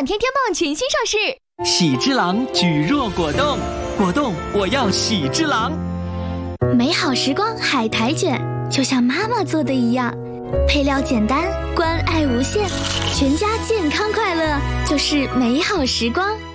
暖天天棒全新上市， 喜之郎举若果冻，果冻我要喜之郎。 美好时光海苔卷，就像妈妈做的一样，配料简单，关爱无限，全家健康快乐就是美好时光。